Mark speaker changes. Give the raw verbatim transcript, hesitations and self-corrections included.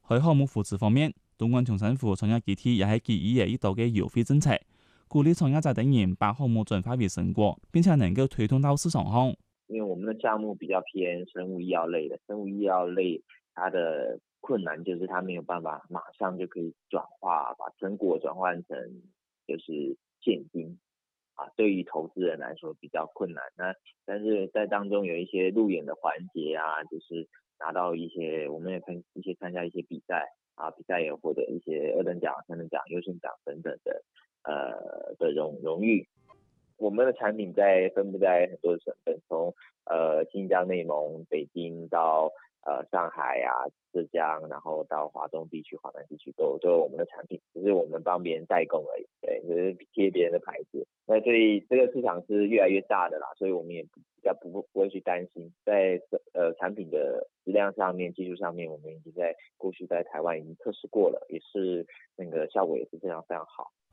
Speaker 1: 喺項目扶持方面，東莞同政府創業基地也係建議嘅一道嘅優惠政策，鼓勵創業者等人把項目轉化為成果，並且能夠推動到市場上。
Speaker 2: 因為我們的項目比較偏生物醫藥類的，生物醫藥類它的困難就是它沒有辦法馬上就可以轉化，把成果轉換成就是現金啊，對於投資人來說比較困難。那但是在當中有一些路演的環節啊，就是拿到一些，我們也參一些參加一些比賽啊，比賽也獲得一些二等獎、三等獎、優勝獎等等的，呃的榮榮譽。我們的產品在分布在很多省份，從呃新疆、內蒙、北京到呃上海啊、浙江，然後到華東地區、華南地區都有都有我們的產品，只是我們幫別人代工而已，對，就是貼別人的牌子。那所以這個市場是越來越大的啦，所以我們也比較不不會去擔心，在呃產品的質量上面、技術上面，我們已經在過去在台灣已經測試過了，也是那個效果也是非常非常好。